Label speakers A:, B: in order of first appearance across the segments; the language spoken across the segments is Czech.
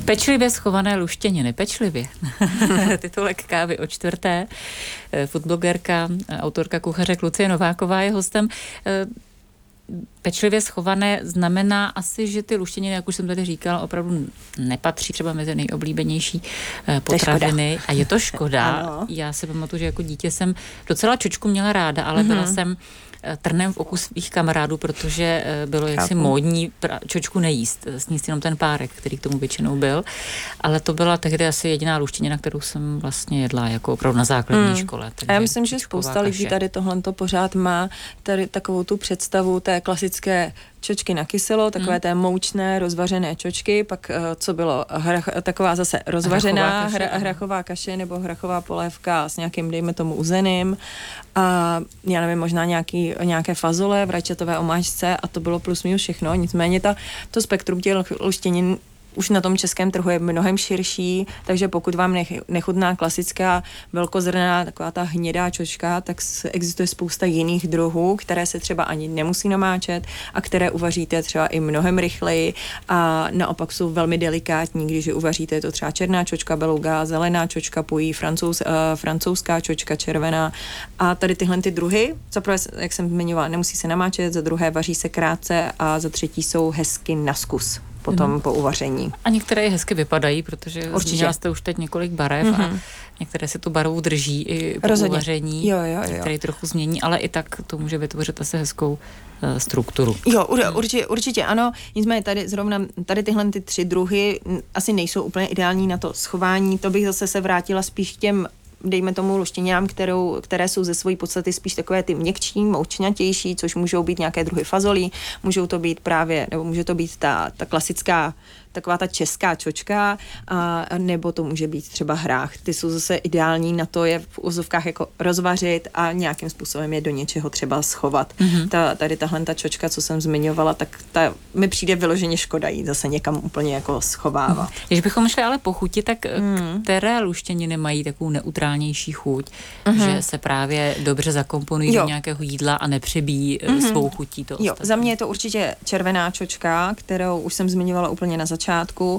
A: Pečlivě schované luštěniny, pečlivě. Titulek Kávy o čtvrté. Foodblogerka, autorka kuchařek Lucie Nováková je hostem. Pečlivě schované znamená asi, že ty luštěniny, jak už jsem tady říkala, opravdu nepatří třeba mezi nejoblíbenější potraviny. A je to škoda. Já si pamatuju, že jako dítě jsem docela čočku měla ráda, ale byla jsem trnem v oku svých kamarádů, protože bylo jaksi módní čočku nejíst, sníst jenom ten párek, který k tomu většinou byl. Ale to byla tehdy asi jediná luštěnina, kterou jsem vlastně jedla jako opravdu na základní škole.
B: A já myslím, že spousta lidí tady tohleto pořád má tady takovou tu představu té klasické čočky na kyselo, takové té moučné, rozvařené čočky, pak co bylo, taková zase rozvařená hrachová kaše nebo hrachová polévka s nějakým, dejme tomu, uzeným a já nevím, možná nějaké fazole v rajčatové omáčce a to bylo plus minus všechno, nicméně to spektrum těch luštěnin už na tom českém trhu je mnohem širší, takže pokud vám nechutná klasická velkozrnná, taková ta hnědá čočka, tak existuje spousta jiných druhů, které se třeba ani nemusí namáčet a které uvaříte třeba i mnohem rychleji a naopak jsou velmi delikátní, když je uvaříte, je to třeba černá čočka beluga, zelená čočka pojí, francouzská čočka červená a tady tyhle ty druhy, za prvé, jak jsem zmiňovala, nemusí se namáčet, za druhé vaří se krátce a za třetí jsou hezky na zkus potom po uvaření.
A: A některé i hezky vypadají, protože zmínila jste už teď několik barev a některé si tu barvu drží i po uvaření, které trochu změní, ale i tak to může vytvořit asi hezkou strukturu.
B: Jo, určitě ano, nicméně tady tyhle ty tři druhy asi nejsou úplně ideální na to schování, to bych zase se vrátila spíš k těm dejme tomu luštěninám, které jsou ze své podstaty spíš takové ty měkčí, moučnatější, což můžou být nějaké druhy fazolí, můžou to být právě, nebo může to být ta klasická, taková ta česká čočka, nebo to může být třeba hrách. Ty jsou zase ideální na to je v úzovkách jako rozvařit a nějakým způsobem je do něčeho třeba schovat. Tady tahle ta čočka, co jsem zmiňovala, tak ta mi přijde vyloženě škoda jí zase někam úplně jako schovává.
A: Když bychom šli ale po chuti, tak které luštěniny mají takovou neutrálnější chuť, že se právě dobře zakomponují do nějakého jídla a nepřebíjí svou chutí to ostatní?
B: Za mě je to určitě červená čočka, kterou už jsem zmiňovala úplně na začátku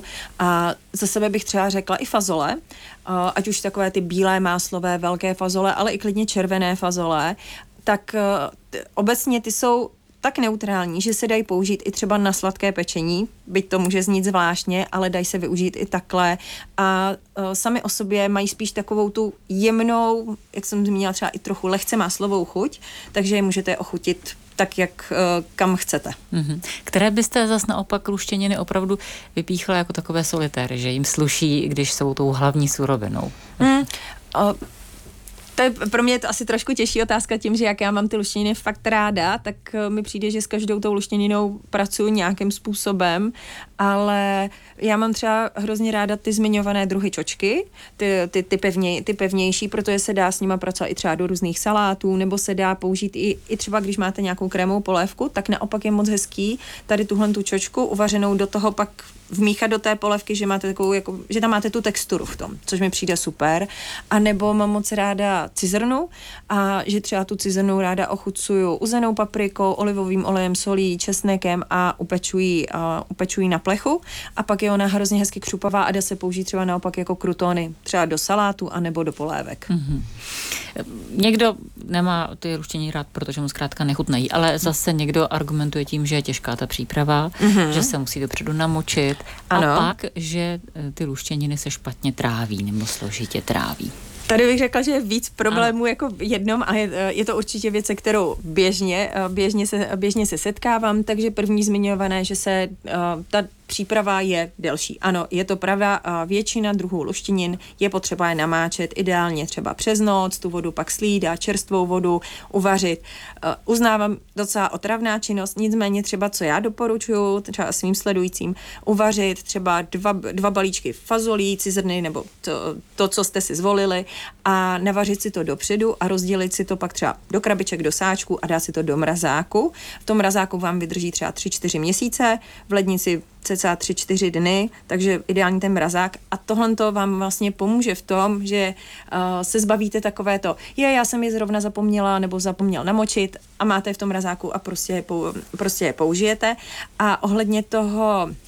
B: a za sebe bych třeba řekla i fazole, ať už takové ty bílé máslové, velké fazole, ale i klidně červené fazole, tak obecně ty jsou tak neutrální, že se dají použít i třeba na sladké pečení, byť to může znít zvláštně, ale dají se využít i takhle a sami o sobě mají spíš takovou tu jemnou, jak jsem zmínila, třeba i trochu lehce máslovou chuť, takže je můžete ochutit tak, jak kam chcete.
A: Které byste zas naopak luštěniny opravdu vypíchla jako takové solitéry, že jim sluší, když jsou tou hlavní surovinou?
B: To je pro mě to asi trošku těžší otázka tím, že jak já mám ty luštěniny fakt ráda, tak mi přijde, že s každou tou luštěninou pracuji nějakým způsobem, ale já mám třeba hrozně ráda ty zmiňované druhy čočky, ty pevnější, protože se dá s nima pracovat i třeba do různých salátů, nebo se dá použít i třeba, když máte nějakou krémovou polévku, tak naopak je moc hezký tady tuhle tu čočku uvařenou do toho pak vmíchat do té polévky, že máte takovou, jako, že tam máte tu texturu v tom, což mi přijde super. A nebo mám moc ráda cizrnu a že třeba tu cizrnu ráda ochucuju uzenou paprikou, olivovým olejem, solí, česnekem a upečuji na plechu a pak je ona hrozně hezky křupavá a dá se použít třeba naopak jako krutony, třeba do salátu a nebo do polévek.
A: Někdo nemá ty luštěniny rád, protože mu zkrátka nechutnají, ale zase někdo argumentuje tím, že je těžká ta příprava, že se musí dopředu namočit a pak, že ty luštěniny se špatně tráví nebo složitě tráví.
B: Tady bych řekla, že je víc problémů jako v jednom a je to určitě věc, se kterou běžně se setkávám, takže první zmiňované, že se ta příprava je delší. Ano, je to pravda, většina druhů luštěnin je potřeba je namáčet, ideálně třeba přes noc, tu vodu pak slít, dát čerstvou vodu, uvařit. Uznávám docela otravná činnost, nicméně třeba, co já doporučuji třeba svým sledujícím, uvařit třeba dva balíčky fazolí, cizrny nebo to, co jste si zvolili a navařit si to dopředu a rozdělit si to pak třeba do krabiček, do sáčku a dát si to do mrazáku. V tom mrazáku vám vydrží třeba 3-4 měsíce, v lednici cca 3-4 dny, takže ideální ten mrazák a tohle to vám vlastně pomůže v tom, že se zbavíte takovéto, já jsem je zrovna zapomněla nebo zapomněl namočit a máte v tom mrazáku a prostě je použijete. A ohledně toho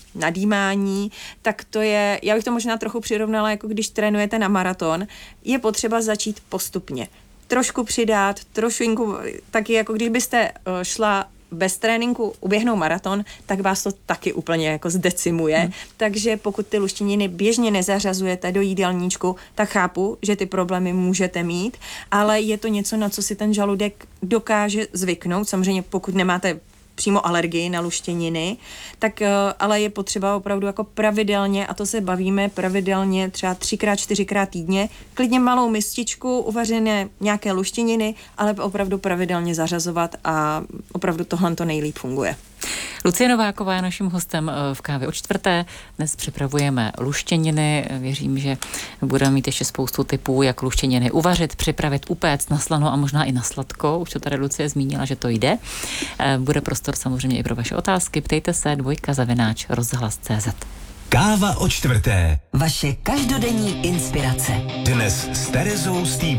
B: nadýmání, tak to je, já bych to možná trochu přirovnala, jako když trénujete na maraton, je potřeba začít postupně. Trošku přidat, trošinku, taky jako když byste šla bez tréninku uběhnout maraton, tak vás to taky úplně jako zdecimuje. Takže pokud ty luštěniny běžně nezařazujete do jídelníčku, tak chápu, že ty problémy můžete mít, ale je to něco, na co si ten žaludek dokáže zvyknout. Samozřejmě pokud nemáte přímo alergii na luštěniny, tak ale je potřeba opravdu jako pravidelně, a to se bavíme pravidelně třeba 3x, 4x týdně, klidně malou mističku, uvařené nějaké luštěniny, ale opravdu pravidelně zařazovat a opravdu tohle to nejlíp funguje.
A: Lucie Nováková je naším hostem v Kávě o čtvrté. Dnes připravujeme luštěniny. Věřím, že budeme mít ještě spoustu tipů, jak luštěniny uvařit, připravit, upéct na slano a možná i na sladko. Už to tady Lucie zmínila, že to jde. Bude prostor samozřejmě i pro vaše otázky. Ptejte se, @rozhlas.cz.
C: Káva o čtvrté.
D: Vaše každodenní inspirace.
C: Dnes s Terezou Stýblovou.